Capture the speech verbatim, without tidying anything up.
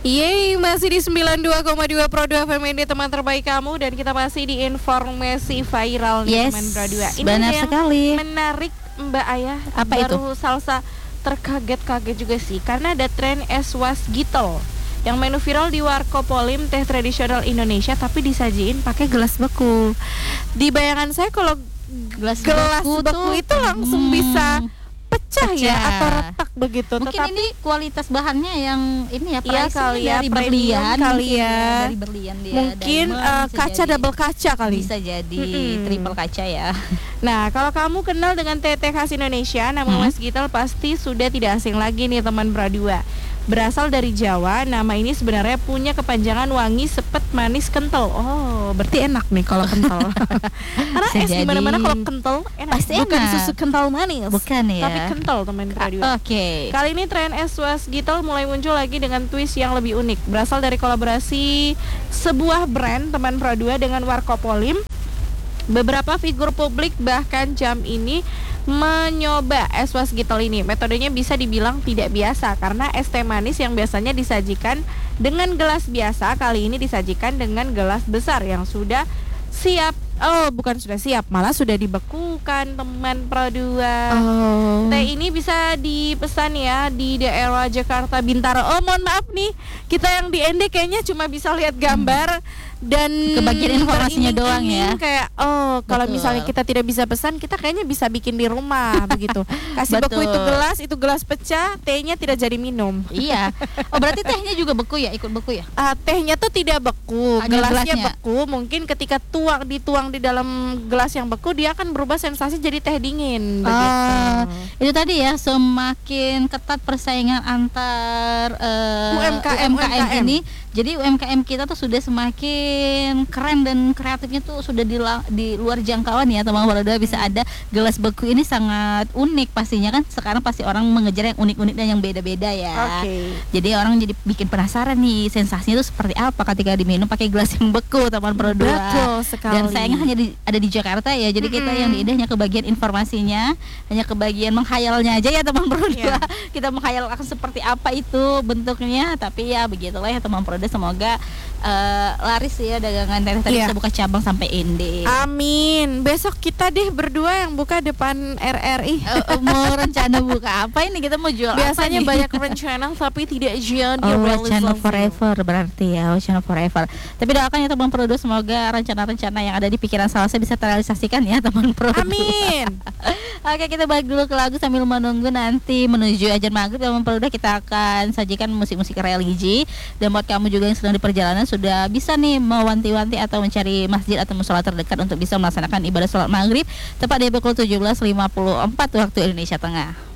Yeay, masih di sembilan puluh dua koma dua Pro dua F M ini teman terbaik kamu. Dan kita masih di informasi viral nih, yes, teman Pro dua. Ini benar yang sekali. menarik Mbak Ayah. Apa baru itu? salsa terkaget-kaget juga sih, karena ada tren es wasgitel yang menu viral di Warkopolim, teh tradisional Indonesia, tapi disajiin pakai gelas beku. Di bayangan saya kalau Gelas, gelas beku, beku tuh, itu langsung hmm, bisa pecah, ya pecah. atau retak begitu. Mungkin Tetapi ini kualitas bahannya yang ini ya, iya pricing kali ya, dari premium berlian kali mungkin ya. dari berlian dia. Mungkin diamond, uh, bisa kaca jadi. double kaca kali. Bisa jadi Mm-mm. triple kaca ya. Nah, kalau kamu kenal dengan teh teh khas Indonesia, nama Hmm. wasgitel pasti sudah tidak asing lagi nih teman Pradua. Berasal dari Jawa, nama ini sebenarnya punya kepanjangan wangi, sepet, manis, kental. Oh, berarti enak nih kalau kental. Karena Bisa es di mana-mana jadi. kalau kental enak. Pasti Bukan enak. susu kental manis, Bukan ya. tapi kental teman Pradua. Oke. Kali ini tren es wasgitel mulai muncul lagi dengan twist yang lebih unik. Berasal dari kolaborasi sebuah brand teman Pro dua dengan Warkopolim. Beberapa figur publik bahkan jam ini menyoba es wasgitel ini. Metodenya bisa dibilang tidak biasa karena es teh manis yang biasanya disajikan dengan gelas biasa kali ini disajikan dengan gelas besar yang sudah siap. Oh, bukan sudah siap, malah sudah dibekukan teman Pro dua. Oh. Teh ini bisa dipesan ya di daerah Jakarta Bintaro. Oh, mohon maaf nih, kita yang di Ende kayaknya cuma bisa lihat gambar dan Kebagian informasinya doang ya. Kayak oh, kalau Betul. misalnya kita tidak bisa pesan, kita kayaknya bisa bikin di rumah begitu. Kasih beku Betul. itu gelas, itu gelas pecah, tehnya tidak jadi minum. Iya. Oh, berarti tehnya juga beku ya, ikut beku ya? Ah, tehnya tuh tidak beku, Hanya gelasnya gelasnya. beku. Mungkin ketika tuang dituang di dalam gelas yang beku, dia akan berubah sensasi jadi teh dingin. Begitu. Ah, itu tadi ya, semakin ketat persaingan antar eh, U M K M, U M K M U M K M. ini. Jadi U M K M kita tuh sudah semakin keren dan kreatifnya tuh sudah di, la- di luar jangkauan ya teman Waroda. Bisa ada gelas beku ini sangat unik pastinya kan. Sekarang pasti orang mengejar yang unik-unik dan yang beda-beda ya. Oke. Jadi orang jadi bikin penasaran nih sensasinya itu seperti apa ketika diminum pakai gelas yang beku teman Pro dua. Betul sekali. Dan sayangnya hanya di, ada di Jakarta ya. Jadi kita Mm-mm. yang di Ida hanya kebagian informasinya, hanya kebagian menghayalnya aja ya teman Pro dua. Iya. Kita menghayal akan seperti apa itu bentuknya, tapi ya begitulah ya teman Pro dua. Semoga eh, laris ya dagangan teh tadi Iya. bisa buka cabang sampai Inde. Amin. Besok kita deh berdua yang buka depan R R I. Eh, mau rencana buka apa ini? Kita mau jual Biasanya apa nih? banyak rencana tapi tidak jadi Oh, realisasi. Channel Forever berarti ya, oh, Channel Forever. Tapi doakan ya teman Pro dua, semoga rencana-rencana yang ada di pikiran Salsa bisa terrealisasikan ya teman Pro dua. Amin. Oke, kita balik dulu ke lagu sambil menunggu nanti menuju ajan maghrib teman Pro dua, kita akan sajikan musik-musik religi. Dan buat kamu juga yang sedang di perjalanan sudah bisa nih mewanti-wanti atau mencari masjid atau musola terdekat untuk bisa melaksanakan ibadah sholat maghrib tepat di pukul tujuh belas lima puluh empat waktu Indonesia Tengah.